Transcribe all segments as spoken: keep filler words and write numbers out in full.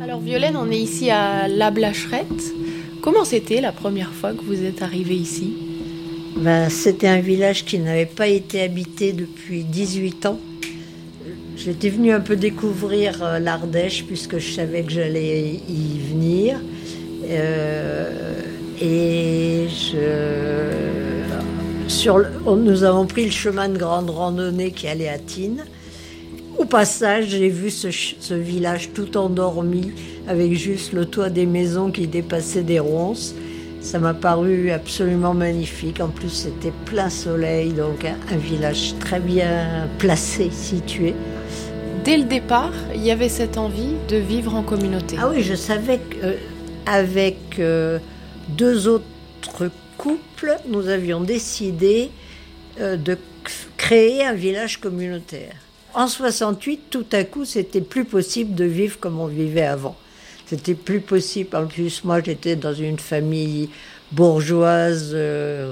Alors Violaine, on est ici à La Blacherette. Comment c'était la première fois que vous êtes arrivée ici ? Ben, c'était un village qui n'avait pas été habité depuis dix-huit ans. J'étais venue un peu découvrir l'Ardèche puisque je savais que j'allais y venir. Euh, et je, sur le, nous avons pris le chemin de grande randonnée qui allait à Tignes. Au passage, j'ai vu ce, ce village tout endormi, avec juste le toit des maisons qui dépassait des ronces. Ça m'a paru absolument magnifique. En plus, c'était plein soleil, donc un, un village très bien placé, situé. Dès le départ, il y avait cette envie de vivre en communauté. Ah oui, je savais qu'avec euh, euh, deux autres couples, nous avions décidé euh, de créer un village communautaire. En soixante-huit, tout à coup, c'était plus possible de vivre comme on vivait avant. C'était plus possible. En plus, moi, j'étais dans une famille bourgeoise euh,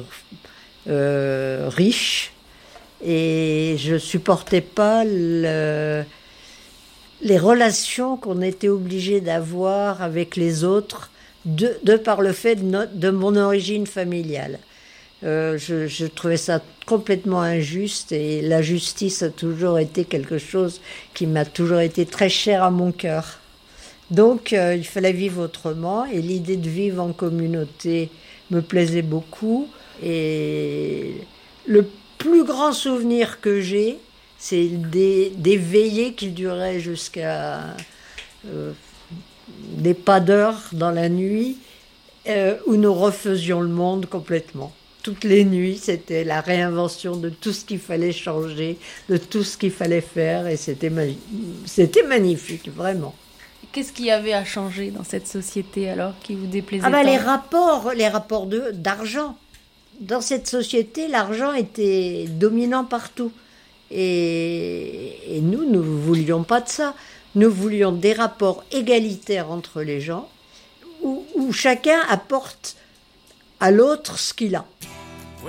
euh, riche et je supportais pas le, les relations qu'on était obligé d'avoir avec les autres de, de par le fait de, no, de mon origine familiale. Euh, je, je trouvais ça complètement injuste et la justice a toujours été quelque chose qui m'a toujours été très cher à mon cœur. Donc euh, il fallait vivre autrement et l'idée de vivre en communauté me plaisait beaucoup. Et le plus grand souvenir que j'ai, c'est des, des veillées qui duraient jusqu'à euh, des pas d'heure dans la nuit euh, où nous refaisions le monde complètement. Toutes les nuits, c'était la réinvention de tout ce qu'il fallait changer, de tout ce qu'il fallait faire, et c'était, magi- c'était magnifique, vraiment. Qu'est-ce qu'il y avait à changer dans cette société alors qui vous déplaisait Ah ben tant ? les rapports, les rapports de, d'argent. Dans cette société, l'argent était dominant partout. Et, et nous, nous ne voulions pas de ça. Nous voulions des rapports égalitaires entre les gens, où, où chacun apporte à l'autre ce qu'il a.